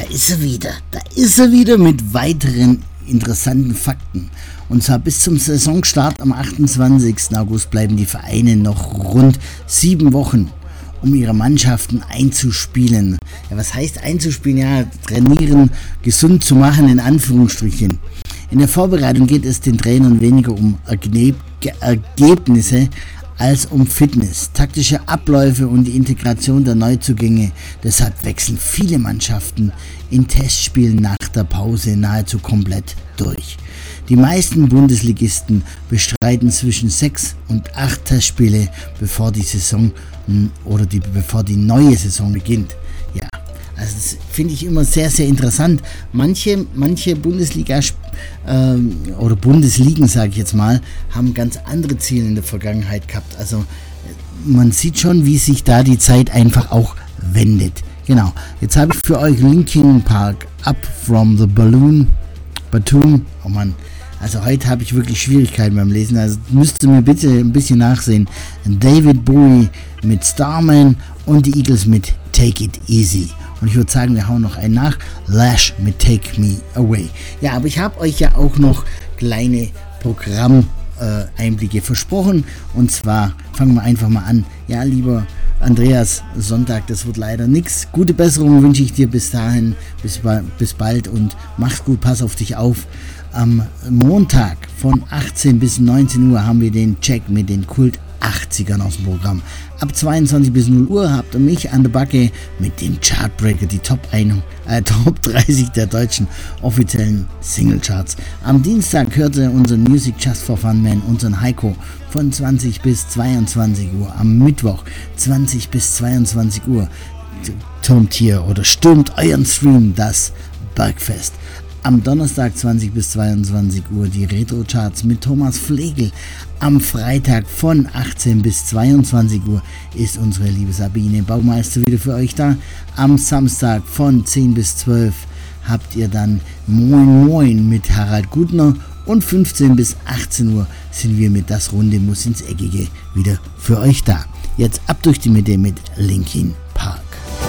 Da ist er wieder mit weiteren interessanten Fakten. Und zwar bis zum Saisonstart am 28. August bleiben die Vereine noch rund 7 Wochen, um ihre Mannschaften einzuspielen. Ja, was heißt einzuspielen? Ja, trainieren, gesund zu machen, in Anführungsstrichen. In der Vorbereitung geht es den Trainern weniger um Ergebnisse als um Fitness, taktische Abläufe und die Integration der Neuzugänge. Deshalb wechseln viele Mannschaften in Testspielen nach der Pause nahezu komplett durch. Die meisten Bundesligisten bestreiten zwischen 6 und 8 Testspiele, bevor die neue Saison beginnt. Ja, also das finde ich immer sehr, sehr interessant. Manche Bundesliga oder Bundesligen, sage ich jetzt mal, haben ganz andere Ziele in der Vergangenheit gehabt. Also man sieht schon, wie sich da die Zeit einfach auch wendet. Genau, jetzt habe ich für euch Linkin Park, Up From The Bottom. Oh Mann, also heute habe ich wirklich Schwierigkeiten beim Lesen, also müsst ihr mir bitte ein bisschen nachsehen. David Bowie mit Starman und die Eagles mit Take It Easy. Und ich würde sagen, wir hauen noch einen nach. Lash mit Take Me Away. Ja, aber ich habe euch ja auch noch kleine Programmeinblicke versprochen. Und zwar fangen wir einfach mal an. Ja, lieber Andreas, Sonntag, das wird leider nichts. Gute Besserung wünsche ich dir bis dahin. Bis bald und mach's gut, pass auf dich auf. Am Montag von 18 bis 19 Uhr haben wir den Check mit den Kult 80ern aus dem Programm. Ab 22 bis 0 Uhr habt ihr mich an der Backe mit dem Chartbreaker, die Top 30 der deutschen offiziellen Singlecharts. Am Dienstag hört ihr unseren Music Just for Fun Man, unseren Heiko, von 20 bis 22 Uhr. Am Mittwoch 20 bis 22 Uhr stürmt euren Stream das Bergfest. Am Donnerstag 20 bis 22 Uhr die Retro-Charts mit Thomas Flegel. Am Freitag von 18 bis 22 Uhr ist unsere liebe Sabine Baumeister wieder für euch da. Am Samstag von 10 bis 12 habt ihr dann Moin Moin mit Harald Gutner. Und 15 bis 18 Uhr sind wir mit Das Runde muss ins Eckige wieder für euch da. Jetzt ab durch die Mitte mit Linkin